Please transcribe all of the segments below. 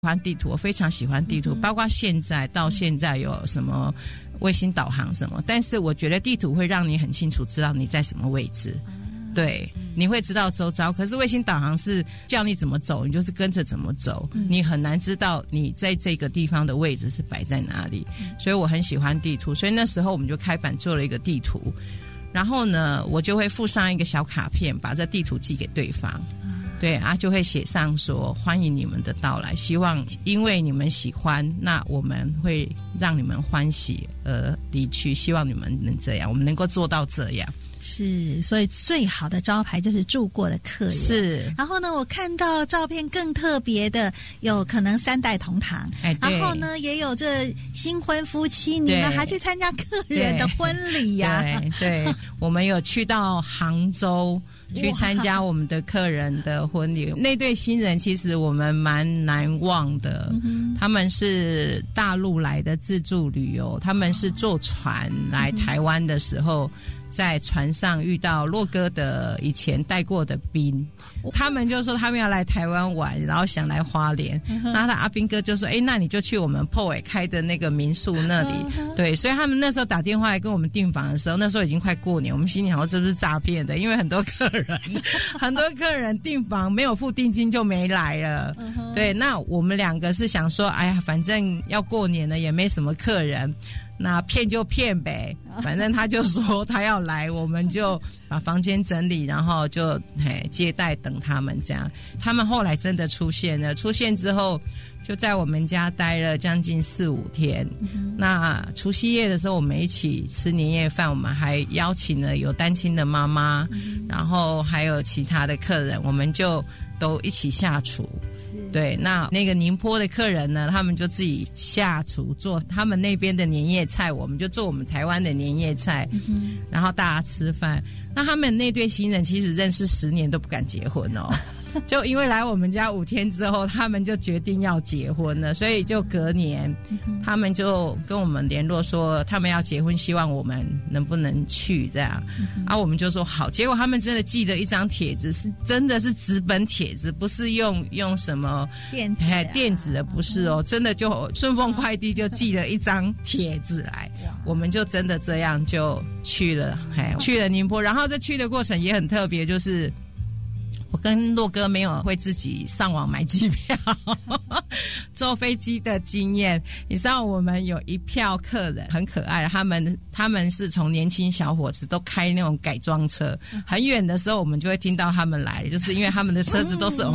欢地图，我非常喜欢地图，包括现在到现在有什么卫星导航什么，但是我觉得地图会让你很清楚知道你在什么位置，对，你会知道周遭。可是卫星导航是叫你怎么走，你就是跟着怎么走，你很难知道你在这个地方的位置是摆在哪里。所以我很喜欢地图，所以那时候我们就开版做了一个地图，然后呢我就会附上一个小卡片，把这地图寄给对方，对啊，就会写上说欢迎你们的到来，希望因为你们喜欢，那我们会让你们欢喜而离去，希望你们能这样，我们能够做到这样。 是，所以最好的招牌就是住过的客人。 是， 然后呢，我看到照片更特别的，有可能3代同堂，然后呢，也有这新婚夫妻，你们还去参加客人的婚礼呀？ 对，我们有去到杭州去参加我们的客人的婚礼。那对新人其实我们蛮难忘的，他们是大陆来的自助旅游，他们是坐船来台湾的时候，在船上遇到洛哥的以前带过的兵，他们就说他们要来台湾玩，然后想来花莲，那他阿兵哥就说那你就去我们破尾开的那个民宿那里，对，所以他们那时候打电话来跟我们订房的时候，那时候已经快过年，我们心里想说这不是诈骗的，因为很多客人订房没有付定金就没来了，对，那我们2个是想说哎呀反正要过年了也没什么客人，那骗就骗呗，反正他就说他要来，我们就把房间整理，然后就接待等他们这样。他们后来真的出现了，出现之后就在我们家待了将近4-5天。那除夕夜的时候我们一起吃年夜饭，我们还邀请了有单亲的妈妈，然后还有其他的客人，我们就都一起下厨。对，那个宁波的客人呢，他们就自己下厨做他们那边的年夜菜，我们就做我们台湾的年夜菜，然后大家吃饭。那他们那对新人其实认识10年都不敢结婚哦，就因为来我们家5天之后，他们就决定要结婚了，所以就隔年他们就跟我们联络说他们要结婚，希望我们能不能去这样，我们就说好。结果他们真的寄了一张帖子，是真的是纸本帖子，不是用什么电子的，不是哦，真的就顺丰快递就寄了一张帖子来，我们就真的这样就去了宁波。然后这去的过程也很特别，就是我跟洛哥没有会自己上网买机票坐飞机的经验。你知道我们有一票客人很可爱，他们是从年轻小伙子都开那种改装车，很远的时候我们就会听到他们来，就是因为他们的车子都是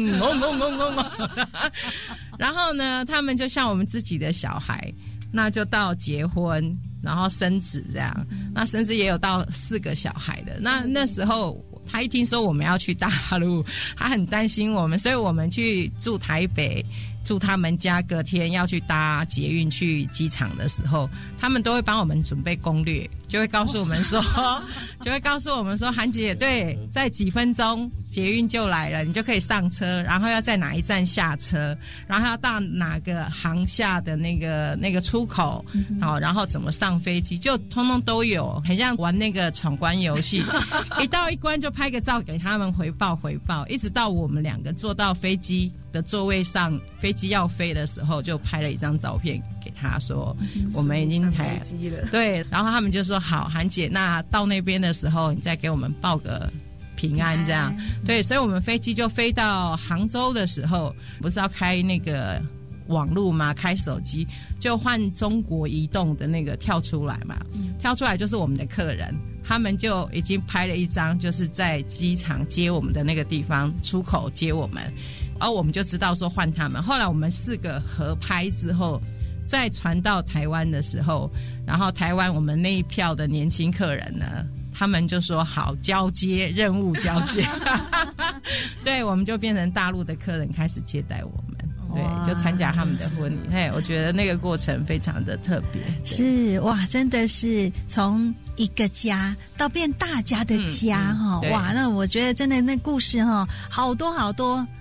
然后呢他们就像我们自己的小孩，那就到结婚然后生子这样，那甚至也有到4个小孩的。那时候他一听说我们要去大陆，他很担心我们，所以我们去住台北，住他们家，隔天要去搭捷运去机场的时候，他们都会帮我们准备攻略，就会告诉我们说韩姐，对，在几分钟捷运就来了，你就可以上车，然后要在哪一站下车，然后要到哪个航厦的那个出口，然后怎么上飞机，就通通都有，很像玩那个闯关游戏一到一关就拍个照给他们回报，一直到我们2个坐到飞机的座位上，飞机要飞的时候就拍了一张照片给他说我们已经上飞机了，对，然后他们就说好，韩姐，那到那边的时候你再给我们报个平安这样，对，所以我们飞机就飞到杭州的时候，不是要开那个网路嘛，开手机就换中国移动的那个跳出来嘛，跳出来就是我们的客人，他们就已经拍了一张，就是在机场接我们的那个地方出口接我们，而我们就知道说换他们。后来我们4个合拍之后，再传到台湾的时候，然后台湾我们那一票的年轻客人呢，他们就说好，交接任务交接对，我们就变成大陆的客人开始接待我们，对，就参加他们的婚礼。我觉得那个过程非常的特别。是，哇，真的是从一个家到变大家的家哇，那我觉得真的那故事好多好多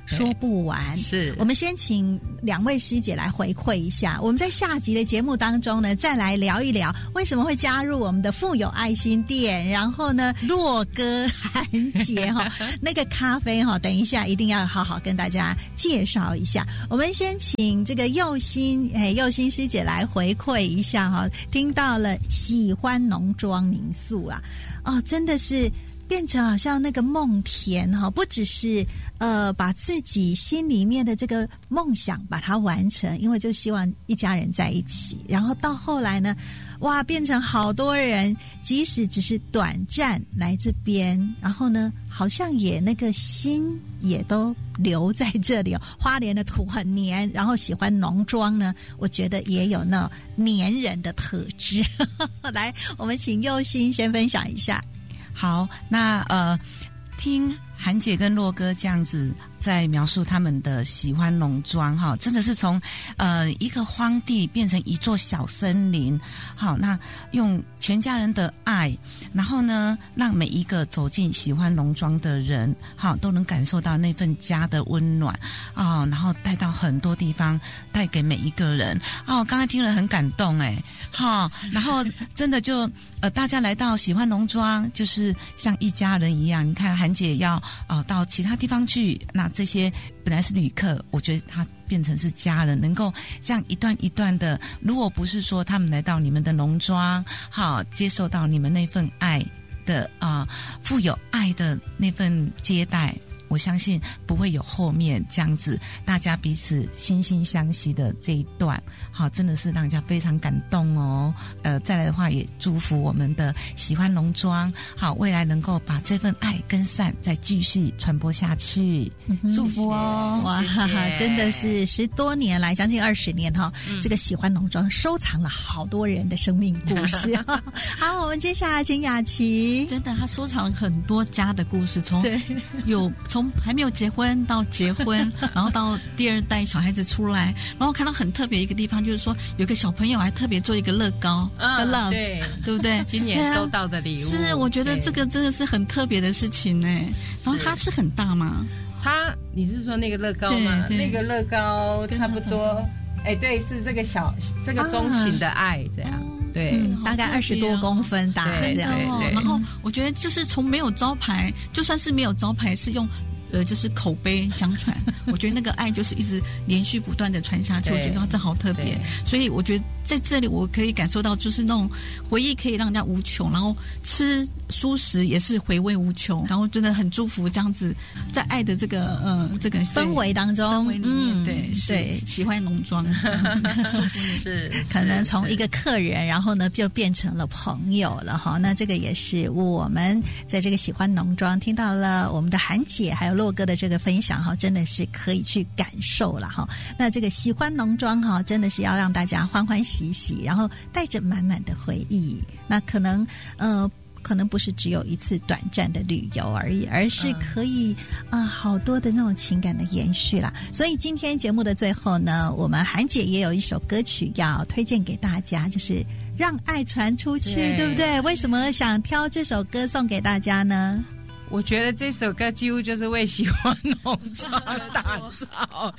说不完。 是， 我们先请2位师姐来回馈一下，我们在下集的节目当中呢，再来聊一聊为什么会加入我们的富有爱心店，然后呢，洛哥韩姐那个咖啡等一下一定要好好跟大家介绍一下。我们先请这个佑心师姐来回馈一下听到了喜欢农庄民宿啊，真的是变成好像那个梦田不只是把自己心里面的这个梦想把它完成，因为就希望一家人在一起，然后到后来呢，哇，变成好多人即使只是短暂来这边，然后呢好像也那个心也都留在这里花莲的土很黏，然后喜欢农庄呢，我觉得也有那黏人的特质来，我们请佑心先分享一下。 好，那听韩姐跟洛哥这样子在描述他们的喜欢农庄真的是从一个荒地变成一座小森林。好，那用全家人的爱，然后呢让每一个走进喜欢农庄的人都能感受到那份家的温暖然后带到很多地方，带给每一个人刚才听了很感动然后真的就大家来到喜欢农庄就是像一家人一样。你看韩姐要到其他地方去，那这些本来是旅客，我觉得他变成是家人，能够这样一段一段的，如果不是说他们来到你们的农庄接受到你们那份爱的富有爱的那份接待，我相信不会有后面这样子大家彼此惺惺相惜的这一段真的是让人家非常感动再来的话也祝福我们的喜欢农庄未来能够把这份爱跟善再继续传播下去祝福哇， 谢谢真的是10多年来将近20年这个喜欢农庄收藏了好多人的生命故事好，我们接下来请雅琪。 真的他收藏了很多家的故事，从还没有结婚到结婚然后到第2代小孩子出来，然后看到很特别一个地方，就是说有个小朋友还特别做一个乐高的 love 对不对？ 今年收到的礼物是我觉得这个真的是很特别的事情然后它是很大吗？ 你是说那个乐高吗？那个乐高差不多对，是这个中型的爱这样对， 大概20多公分大这样然后我觉得就是从没有招牌，就算是没有招牌，是用就是口碑相传我觉得那个爱就是一直连续不断的传下去我觉得这好特别，所以我觉得在这里我可以感受到就是那种回忆可以让人家无穷，然后吃蔬食也是回味无穷，然后真的很祝福这样子在爱的这个氛围当中氛围里面对喜欢农庄是可能从一个客人然后呢就变成了朋友了那这个也是我们在这个喜欢农庄听到了我们的韩姐还有洛哥的这个分享真的是可以去感受了那这个喜欢农庄真的是要让大家欢欢喜喜，然后带着满满的回忆，那可能不是只有一次短暂的旅游而已，而是可以好多的那种情感的延续啦。所以今天节目的最后呢，我们韩姐也有一首歌曲要推荐给大家，就是让爱传出去， 对不对？为什么想挑这首歌送给大家呢？ 我觉得这首歌几乎就是为喜欢农庄打造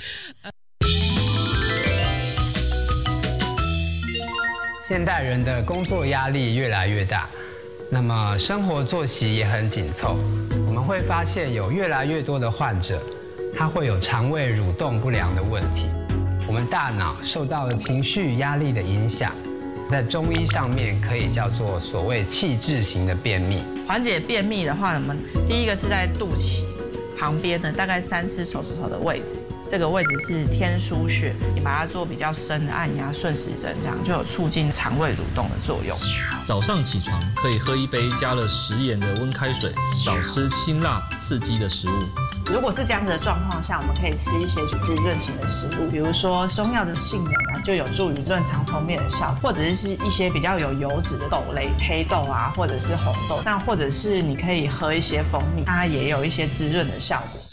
现代人的工作压力越来越大，那么生活作息也很紧凑，我们会发现有越来越多的患者，他会有肠胃蠕动不良的问题。我们大脑受到了情绪压力的影响，在中医上面可以叫做所谓气滞型的便秘。 缓解便秘的话，我们第一个是在肚脐旁边的大概3只手指头的位置，这个位置是天枢穴，你把它做比较深的按压顺时针，这样就有促进肠胃蠕动的作用。 早上起床可以喝一杯加了10盐的温开水，少吃辛辣刺激的食物。 如果是这样子的状况下，我们可以吃一些滋润型的食物，比如说中药的杏仁就有助于润肠通便的效果，或者是一些比较有油脂的豆类，黑豆或者是红豆，那或者是你可以喝一些蜂蜜，它也有一些滋润的效果。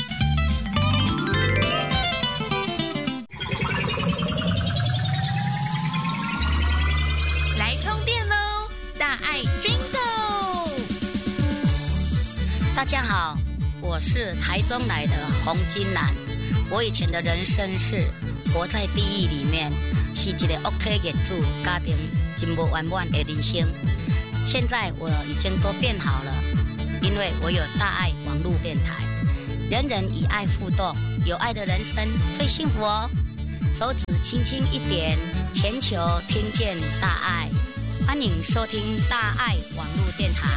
来充电喽！大爱 Jingle！ 大家好，我是台中来的洪金兰。 我以前的人生是活在地狱里面，是一个恶体业主，家庭真无圆满的人生。现在我已经都变好了，因为我有大爱网络电台，人人以爱互动，有爱的人生最幸福哦。手指轻轻一点，全球听见大爱，欢迎收听大爱网络电台。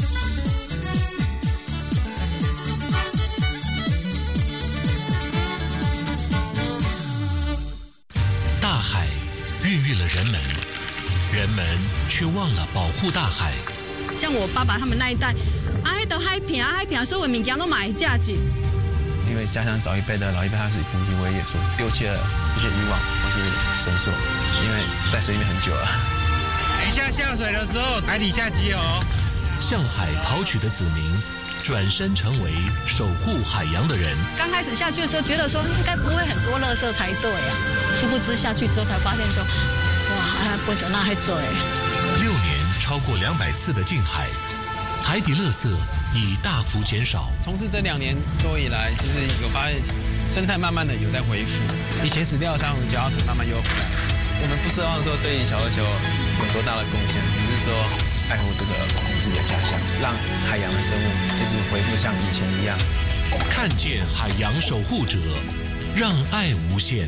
大海孕育了人们，人们却忘了保护大海。 像我爸爸他们那一代，迄都海片，所有物件都买价值。 因为家乡早一辈的老一辈，他是以捕鱼为业，所丢弃了一些渔网或是绳索，因为在水里面很久了。 等一下下水的时候，海底下集合。 向海跑取的子民，转身成为守护海洋的人。 刚开始下去的时候，觉得说应该不会很多垃圾才对啊，殊不知下去之后才发现说，哇，为什么那还多？6 年超过200次的进海，海底垃圾已大幅减少。 从事这2年多以来，其实有发现生态慢慢的有在恢复，以前死掉的珊瑚礁可慢慢又回来。我们不奢望说对小琉球有多大的贡献，只是说爱护这个保护自己的家乡，让海洋的生物就是恢复像以前一样。 看见海洋守护者，让爱无限。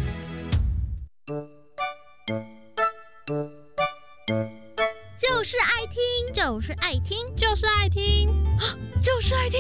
就是爱听，就是爱听，就是爱听，就是爱听。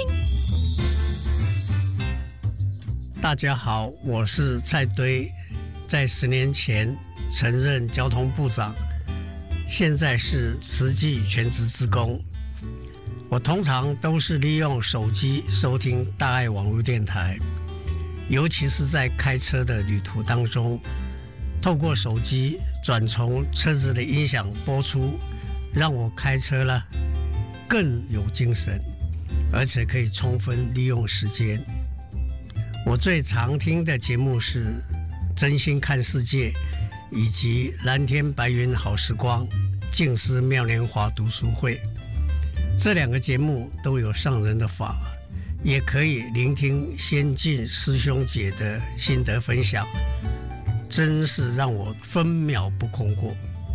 大家好，我是蔡堆，在10年前曾任交通部长，现在是慈济全职志工。我通常都是利用手机收听大爱网络电台，尤其是在开车的旅途当中，透过手机转从车子的音响播出，让我开车了更有精神，而且可以充分利用时间。我最常听的节目是真心看世界，以及蓝天白云好时光、静思妙年华读书会。这2个节目都有上人的法，也可以聆听先进师兄姐的心得分享，真是让我分秒不空过。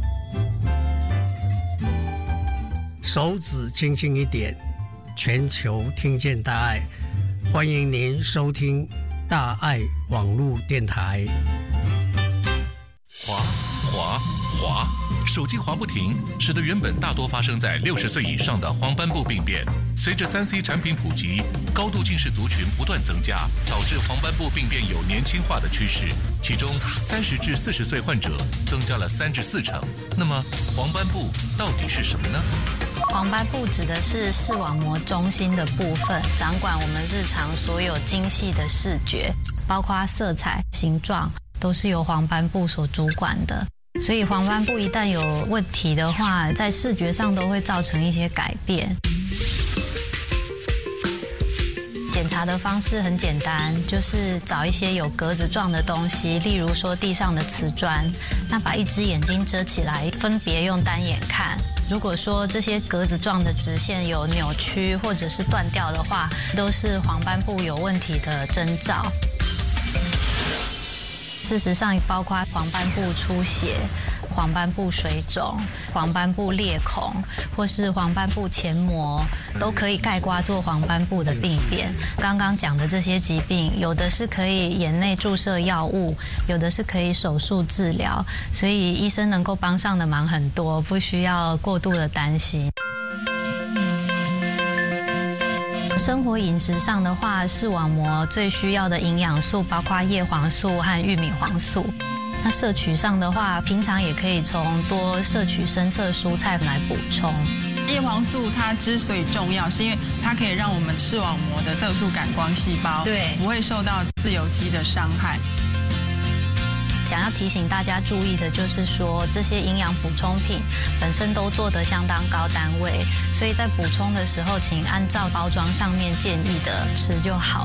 手指轻轻一点，全球听见大爱，欢迎您收听大爱网络电台。 滑滑滑，手机滑不停，使得原本大多发生在60岁以上的黄斑部病变，随着3C 产品普及，高度近视族群不断增加，导致黄斑部病变有年轻化的趋势，其中30至40岁患者增加了3至4成。那么黄斑部到底是什么呢？ 黄斑部指的是视网膜中心的部分，掌管我们日常所有精细的视觉，包括色彩、形状，都是由黄斑部所主管的。所以黄斑部一旦有问题的话，在视觉上都会造成一些改变。检查的方式很简单，就是找一些有格子状的东西，例如说地上的瓷砖，那把一只眼睛遮起来，分别用单眼看。如果说这些格子状的直线有扭曲或者是断掉的话，都是黄斑部有问题的征兆。事实上，包括黄斑部出血、黄斑部水肿、黄斑部裂孔，或是黄斑部前膜，都可以概括做黄斑部的病变。刚刚讲的这些疾病，有的是可以眼内注射药物，有的是可以手术治疗，所以医生能够帮上的忙很多，不需要过度的担心。生活饮食上的话，视网膜最需要的营养素包括叶黄素和玉米黄素。那摄取上的话，平常也可以从多摄取深色蔬菜来补充。 叶黄素它之所以重要，是因为它可以让我们视网膜的色素感光细胞不会受到自由基的伤害。 想要提醒大家注意的就是说，这些营养补充品本身都做得相当高单位，所以在补充的时候，请按照包装上面建议的吃就好。